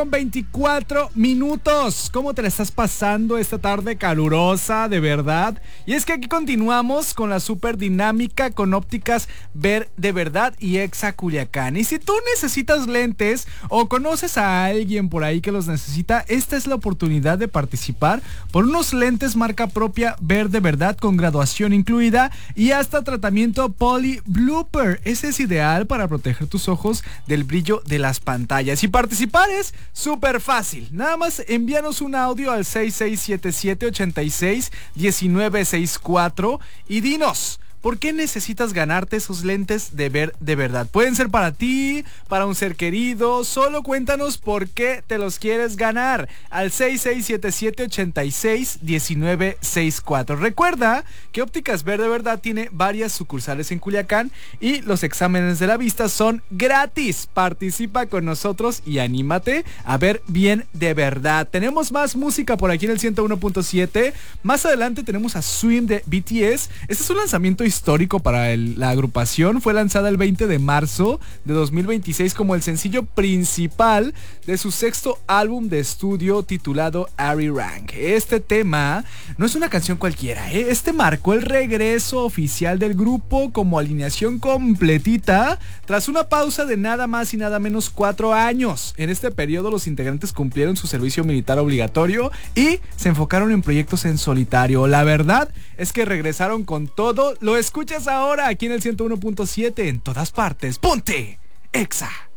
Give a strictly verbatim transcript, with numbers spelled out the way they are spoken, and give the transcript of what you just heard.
veinticuatro minutos. ¿Cómo te la estás pasando esta tarde calurosa, de verdad? Y es que aquí continuamos con la super dinámica con ópticas Ver de Verdad y Exa Culiacán. Y si tú necesitas lentes o conoces a alguien por ahí que los necesita, esta es la oportunidad de participar por unos lentes marca propia Ver de Verdad con graduación incluida y hasta tratamiento Poly Blooper. Ese es ideal para proteger tus ojos del brillo de las pantallas. Y participar es súper fácil, nada más envíanos un audio al seis seis siete siete, ocho seis, uno nueve seis cuatro y dinos ¿por qué necesitas ganarte esos lentes de Ver de Verdad? Pueden ser para ti, para un ser querido, solo cuéntanos por qué te los quieres ganar al seis seis siete siete, ocho seis, uno nueve seis cuatro. Recuerda que Ópticas Ver de Verdad tiene varias sucursales en Culiacán y los exámenes de la vista son gratis. Participa con nosotros y anímate a ver bien de verdad. Tenemos más música por aquí en el ciento uno punto siete. Más adelante tenemos a Swim de B T S. Este es un lanzamiento histórico para el, la agrupación. Fue lanzada el veinte de marzo de dos mil veintiséis como el sencillo principal de su sexto álbum de estudio titulado Ari Rank. Este tema no es una canción cualquiera, ¿eh? Este marcó el regreso oficial del grupo como alineación completita tras una pausa de nada más y nada menos cuatro años. En este periodo los integrantes cumplieron su servicio militar obligatorio y se enfocaron en proyectos en solitario. La verdad es que regresaron con todo. Lo escuchas ahora aquí en el ciento uno punto siete, en todas partes. ¡Ponte Exa!